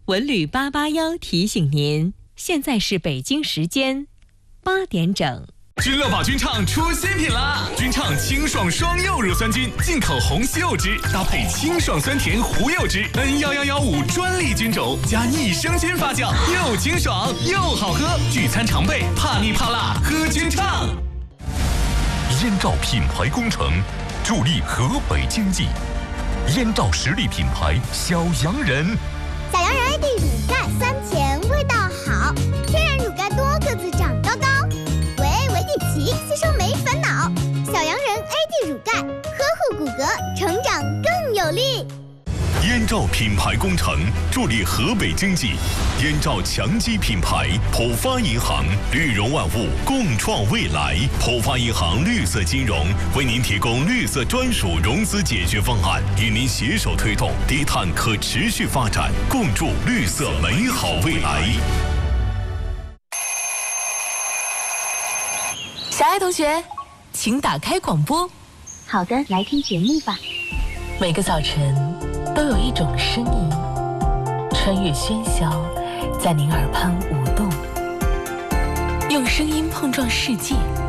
文旅881提醒您，现在是北京时间8点整。 君乐宝君畅出新品啦！君畅清爽双柚乳酸菌，进口红西柚汁，搭配清爽酸甜胡柚汁 ，N1115专利菌种，加益生菌发酵，又清爽又好喝。聚餐常备，怕腻怕辣，喝君畅。 燕赵品牌工程，助力河北经济。燕赵实力品牌小洋人， 小洋人 AD 乳盖酸甜，味道好，天然乳盖多，个子长高高。维底奇吸收没烦恼，小洋人 AD 乳盖呵护骨骼，成长更有力。 燕赵品牌工程助力河北经济，燕赵强基品牌，浦发银行绿融万物，共创未来。浦发银行绿色金融为您提供绿色专属融资解决方案，与您携手推动低碳可持续发展，共筑绿色美好未来。 小爱同学，请打开广播。 好的，来听节目吧。 每个早晨都有一种声音，穿越喧嚣，在您耳畔舞动，用声音碰撞世界。